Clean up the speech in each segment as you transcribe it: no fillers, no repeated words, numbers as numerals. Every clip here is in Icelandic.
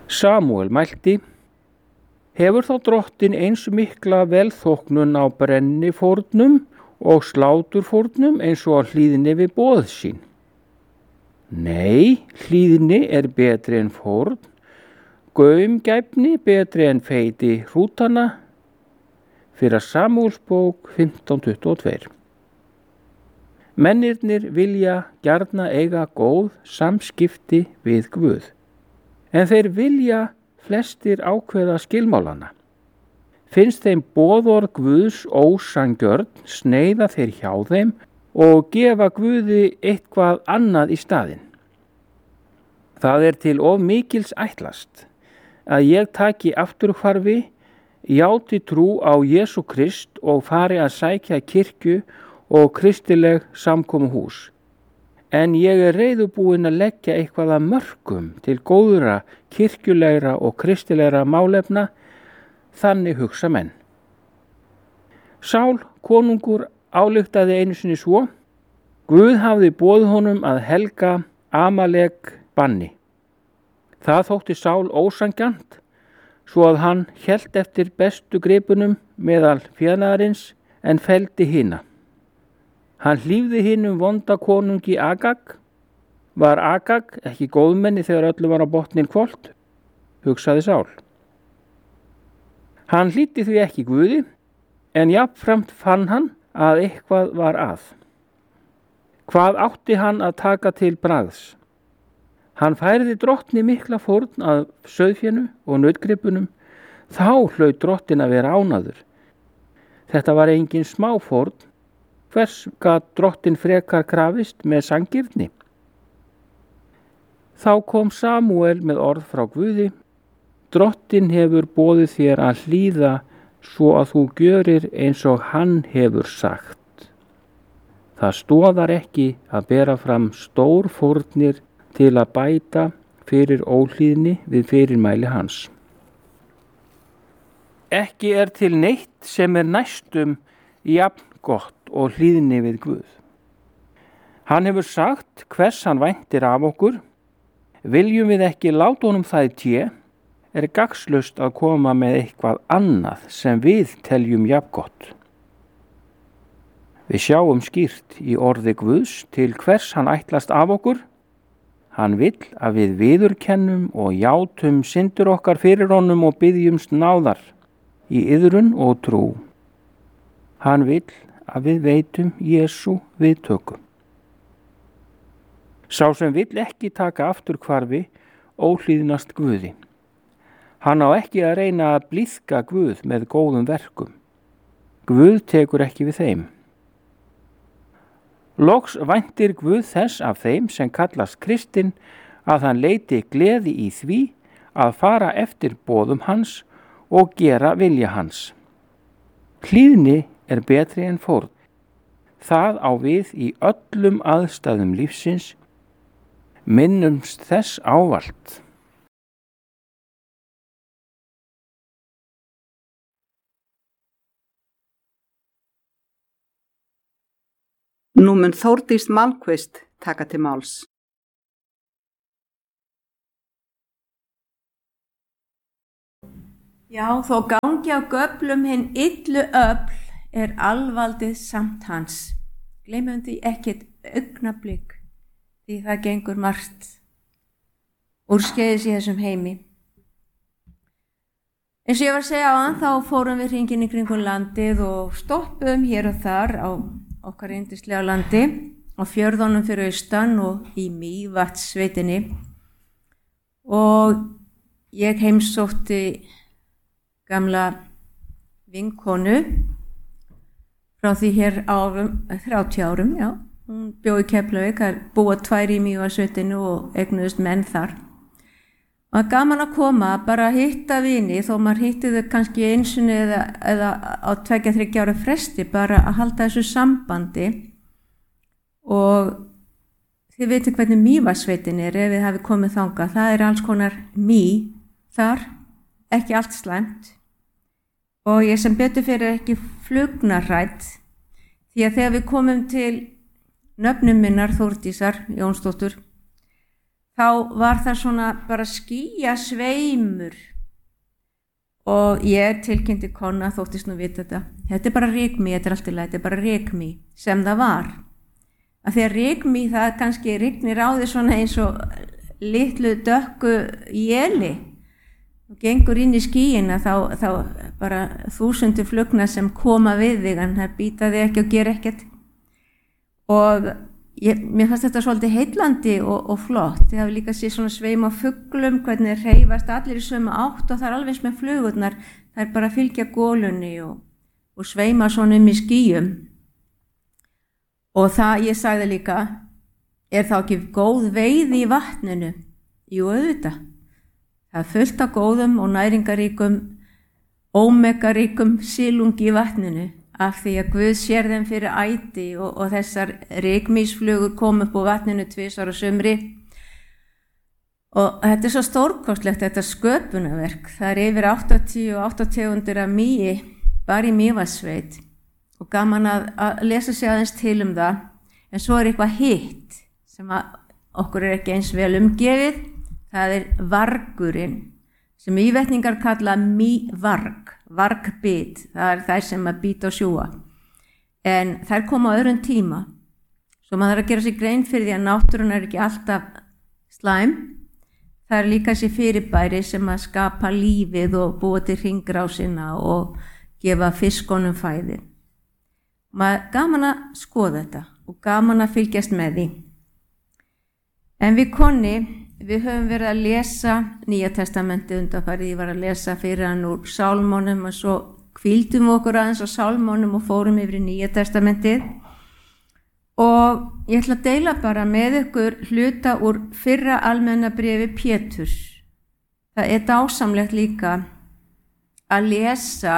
Samúel mælti: Hefur þá drottin eins mikla velþóknun á brennifórnum og sláturfórnum eins og á hlýðni við boð sín? Nei, hlýðni betri en fórn, gaumgæfni betri en feiti hrútana. Fyrra Samúelsbók 15:22. Mennirnir vilja gjarna eiga góð samskipti við Guð, en þeir vilja flestir ákveða skilmálana. Finnst þeim boðorð Guðs ósanngjörn, sneiða þeir hjá þeim og gefa Guði eitthvað annað í staðinn. Það til of mikils ætlast að ég taki afturhvarfi, játi trú á Jesú Krist og fari að sækja kirkju og kristileg samkomuhús. En ég reiðubúinn að leggja eitthvað að mörkum til góðra, kirkjulegra og kristilegra málefna, þannig hugsa menn. Sál konungur ályktaði einu sinni svo: Guð hafði boðið honum að helga Amalek banni. Það þótti Sál ósanngjarnt, svo að hann hélt eftir bestu gripunum meðal fénaðarins en felldi hina. Hann hlífði hinum vonda konungi Agag. Var Agag ekki góðmenni þegar öllu var á botninn hvolft? Hugsaði Sál. Hann hlýddi því ekki Guði, en jafnframt fann hann að eitthvað var að. Hvað átti hann að taka til bragðs? Hann færði drottni mikla fórn að sauðfénu og nautgripunum, þá hlaut drottin að vera ánægður. Þetta var engin smá fórn, hvers gat drottin frekar krafist með sanngirni? Þá kom Samúel með orð frá Guði: Drottin hefur boðið þér að hlýða svo að þú gjörir eins og hann hefur sagt. Það stoðar ekki að bera fram stór fórnir til að bæta fyrir óhlýðni við fyrirmæli hans. Ekki til neitt sem næstum jafn gott og hlýðni við Guð. Hann hefur sagt hvers hann væntir af okkur. Viljum við ekki láta honum það í té, gagnslaust að koma með eitthvað annað sem við teljum jafngott. Við sjáum skýrt í orði Guðs til hvers hann ætlast af okkur. Hann vill að við viðurkennum og játum syndir okkar fyrir honum og biðjumst náðar í iðrun og trú. Hann vill að við veitum Jesú viðtöku. Sá sem vill ekki taka afturhvarfi óhlýðnast Guði. Hann á ekki að reyna að blíðka Guð með góðum verkum. Guð tekur ekki við þeim. Loks væntir Guð þess af þeim sem kallast kristinn að hann leiti gleði í því að fara eftir boðum hans og gera vilja hans. Hlýðni betri en fórn. Það á við í öllum aðstæðum lífsins. Minnumst þess ávallt. Nú mun Þórdís Malmquist taka til máls. Já, þó gangi á göflum hinn illu öfl alvaldið samt hans. Gleymum því ekkert augnablik, því það gengur margt úrskeiðis í þessum heimi. Eins og ég var að segja áðan, þá fórum við hringinn í kringum landið og stoppuðum hér og þar á okkar yndislega landi, á fjörðunum fyrir austan og í Mývatnssveitinni, og ég heimsótti gamla vinkonu frá því hér árum, 30 árum, já. Hún bjó í Keflavík, það búa 2 í Mývatnssveitinni og eignuðust menn þar. Og gaman að koma, bara að hitta vini, þó maður hitti þau kannski einsunni eða á 2-3 ára fresti, bara að halda þessu sambandi. Og þið veitir hvernig Mývatnssveitin ef við hafi komið þangað, það alls konar mý þar, ekki allt slæmt. Og ég sem betur fyrir ekki flugnarhrædd, því að þegar við komum til nöfnum minnar Þórdísar Jónsdóttur, þá var það svona bara skýja sveimur og ég tilkynnti kona, þóttist nú vita þetta bara rykmý, þetta allt í lagi, þetta bara rykmý sem það var. Af því að rykmý það kannski rignir á því svona eins og litlu dökku éli og gengur inn í skýina þá bara þúsundir flugna sem koma við þig en það býta þig ekki og gera ekkert. Og mér fannst þetta svolítið heillandi og flott. Ég hafi líka séð svona sveim á fuglum, hvernig þeir hreyfast allir í sömu átt og það alveg eins með flugurnar. Það bara fylgja golunni og sveima svona í skýjum. Og það, ég sagði líka, þá ekki góð veiði í vatninu? Jú, auðvitað. Það fullt af góðum og næringaríkum, ómegaríkum silungi í vatninu af því að Guð sér þeim fyrir æti og þessar rykmýsflugur kom upp á vatninu 2 ára sumri. Og þetta svo stórkostlegt, þetta sköpunarverk. Það yfir 88 tegundir af mýi bara í Mývatnssveit og gaman að lesa sig aðeins til það. En svo eitthvað hitt sem okkur ekki eins vel umgefið. Það vargurinn sem ívetningar kalla mývarg, vargbit, það þær sem að bíta og sjúga. En þær koma á öðrum tíma, svo maður þarf að gera sig grein fyrir því að náttúran ekki alltaf slæm. Það líka þessi fyrirbæri sem að skapa lífið og búa til hringrásina og gefa fiskonum fæði. Maður gaman að skoða þetta og gaman að fylgjast með því. En við konni, við höfum verið að lesa Nýja testamentið undanfarið. Ég var að lesa fyrir hann úr Sálmónum og svo hvíldum við okkur aðeins á Sálmónum og fórum yfir í Nýja testamentið. Og ég ætla að deila bara með ykkur hluta úr fyrra almenna bréfi Péturs. Það dásamlegt líka að lesa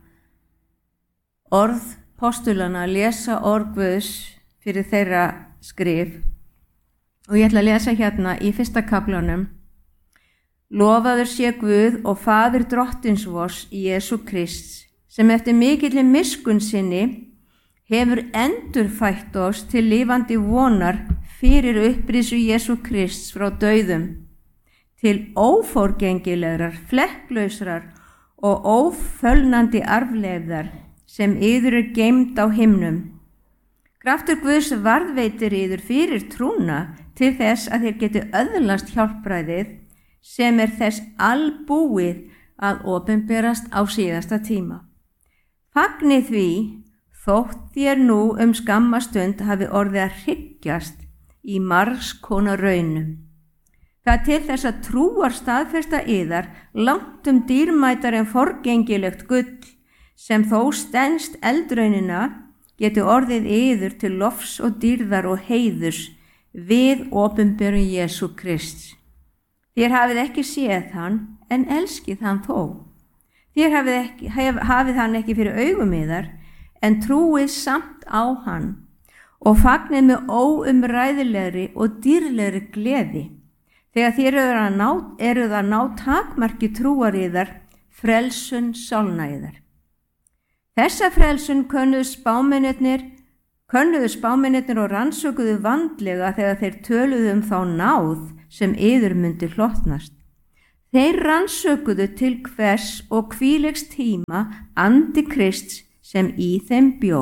orð postulana, að lesa orð Guðs fyrir þeirra skrif. Og ég ætla að lesa hérna í 1. kaflanum. Lofaður sé Guð og Faðir drottins vors Jesú Krists, sem eftir mikilli miskunn sinni hefur endurfætt oss til lifandi vonar fyrir upprisu Jesú Krists frá dauðum, til óforgengilegrar, flekklausrar og ófölnandi arfleifðar sem yður geymd á himnum. Kraftur Guðs varðveitir yður fyrir trúna til þess að þeir geti öðlast hjálpræðið sem þess albúið að opinberast á síðasta tíma. Fagnið því þótt þér nú skamma stund hafi orðið að hryggjast í margs konar raunum. Það til þess að trúar staðfesta yðar langt dýrmætar en forgengilegt gull sem þó stenst eldraunina geti orðið yður til lofs og dýrðar og heiðurs við opinberun Jesú Krists. Þér hafið ekki séð hann, en elskið hann þó. Þér hafið hann ekki fyrir augum yðar, en trúið samt á hann og fagnið með óumræðilegri og dýrlegri gleði. Þegar þér eruð að ná takmarki trúar yðar, frelsun sálna yðar. Þessa frelsun könnuðu spámennirnir og rannsökuðu vandlega þegar þeir töluðu þá náð sem yður myndi hlotnast. Þeir rannsökuðu til hvers og hvílegs tíma andi Krists sem í þeim bjó,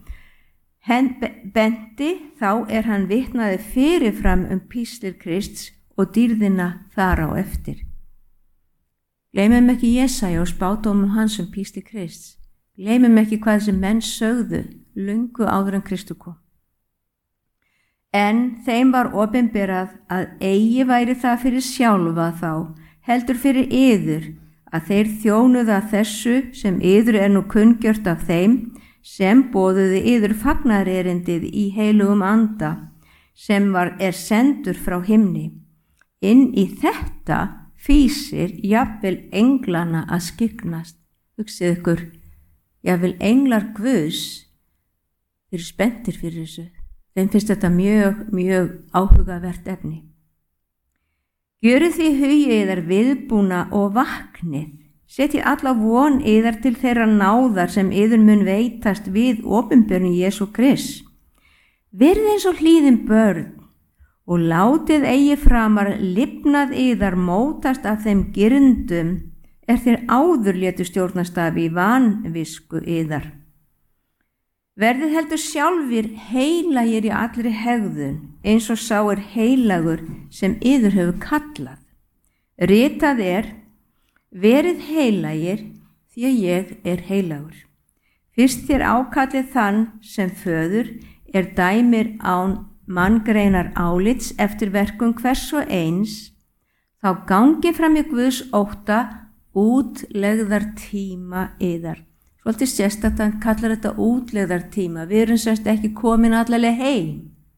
benti þá hann vitnaði fyrirfram píslir Krists og dýrðina þar á eftir. Gleymum ekki Jesaja og spádómum hans písli Krists. Gleymum ekki hvað þessi menn sögðu löngu áður en Kristur kom. En þeim var opinberað að eigi væri það fyrir sjálfa þá, heldur fyrir yður, að þeir þjónuðu þessu sem yður nú kunngjört af þeim, sem boðuðu yður fagnaðarerindið í heilugum anda, sem sendur frá himni. Inn í þetta fýsir jafnvel englana að skyggnast. Hugsið ykkur, jafnvel englar Guðs, þeir eru spenntir fyrir þessu. Þeim finnst þetta mjög, mjög áhugavert efni. Gjörið því hugið yðar viðbúna og vaknið. Setjið alla von yðar til þeirra náðar sem yður mun veitast við opinberun Jesú Krists. Verið eins og hlýðin börn og látið eigi framar lifnað yðar mótast af þeim girndum þér áður létu stjórnastafi í vanvisku yðar. Verðið heldur sjálfir heilagir í allri hegðun, eins og sá heilagur sem yður hefur kallað. Ritað verið heilagir því að ég heilagur. Fyrst þér ákallið þann sem föður dæmir án manngreinar álits eftir verkum hvers og eins, þá gangi fram í Guðs ótta útlegðartíma yðar. Svolítið sérstakt hann kallar þetta útlegðartíma. Við erum semst ekki komin allavega heim.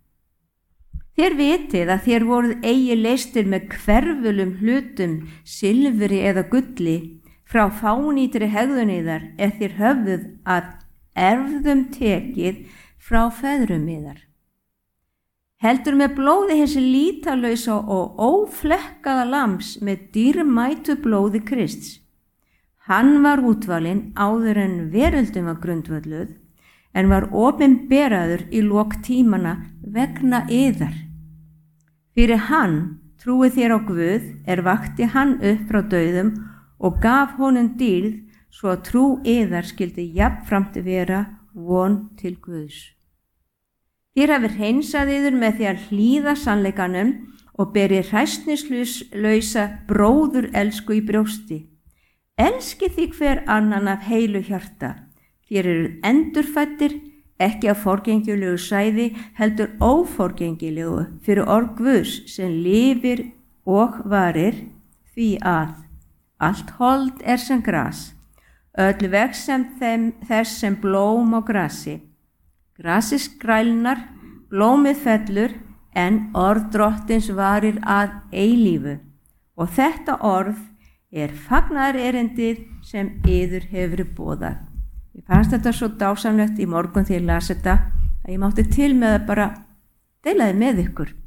Þér vitið að þér voruð eigi leystir með hverfulum hlutum, silfri eða gulli, frá fánýtri hegðun yðar þér höfðuð að erfðum tekið frá feðrum yðar. Heldur með blóði hins lítalausa og óflekkaða lambs með dýrmætu blóði Krists. Hann var útvalinn áður en veröldin var grundvölluð, en var opinberaður í lok tímana vegna yðar. Fyrir hann trúið þér á Guð vakti hann upp frá dauðum og gaf honum dýrð svo að trú yðar skyldi jafnframt vera von til Guðs. Þér hafið hreinsað yður með því að hlýða sannleikanum og berið hræsnislausa bróður elsku í brjósti. Elskið því hver annan af heilu hjarta. Þér eruð endurfæddir, ekki af forgengilegu sæði, heldur óforgengilegu fyrir orð Guðs sem lifir og varir, því að allt hold sem gras, öll vex sem þess sem blóm á grasi. Grasið skrælnar, blómið fellur, en orð Drottins varir að eilífu. Og þetta orð fagnaðarerindið sem yður hefur boðað. Ég fannst þetta svo dásamlegt í morgun þegar ég las þetta að ég mátti til með að bara deila þið með ykkur.